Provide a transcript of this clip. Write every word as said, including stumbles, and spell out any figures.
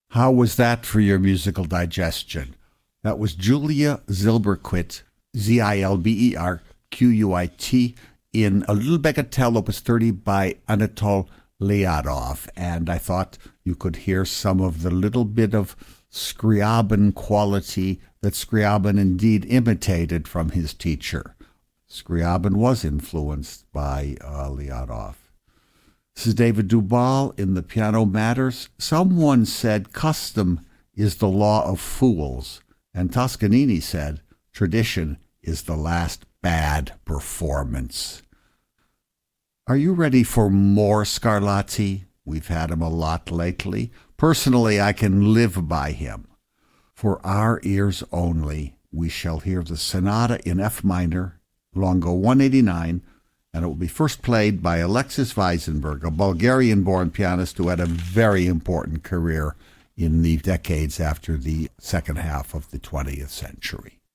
How was that for your musical digestion? That was Julia Zilberquit, Z I L B E R Q U I T, in a little bagatelle, opus thirty by Anatol Lyadov. And I thought you could hear some of the little bit of Scriabin quality that Scriabin indeed imitated from his teacher. Scriabin was influenced by uh, Lyadov. This is David Duvall in The Piano Matters. Someone said custom is the law of fools, and Toscanini said tradition is the last bad performance. Are you ready for more Scarlatti? We've had him a lot lately. Personally, I can live by him. For our ears only, we shall hear the Sonata in F minor, Longo one eighty-nine, and it will be first played by Alexis Weisenberg, a Bulgarian-born pianist who had a very important career in the decades after the second half of the twentieth century.